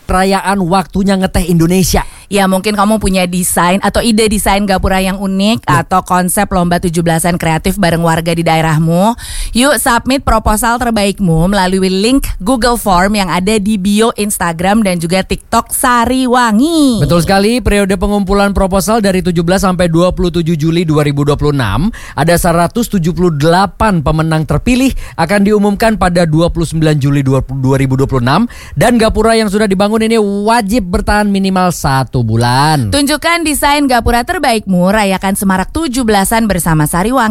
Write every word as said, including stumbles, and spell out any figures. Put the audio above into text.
perayaan waktunya ngeteh Indonesia. Ya mungkin kamu punya desain atau ide desain gapura yang unik ya. Atau konsep lomba tujuh belasan kreatif bareng warga di daerahmu. Yuk submit proposal terbaikmu melalui link Google Form yang ada di bio Instagram dan juga TikTok Sariwangi. Betul sekali, periode pengumpulan proposal dari tujuh belas sampai dua puluh tujuh Juli dua ribu dua puluh enam. Ada seratus tujuh puluh delapan pemenang terpilih akan diumumkan pada dua puluh sembilan Juli dua ribu dua puluh enam. Dan gapura yang sudah dibangun ini wajib bertahan minimal satu bulan. Tunjukkan desain gapura terbaikmu, rayakan semarak tujuh belasan bersama Sariwangi.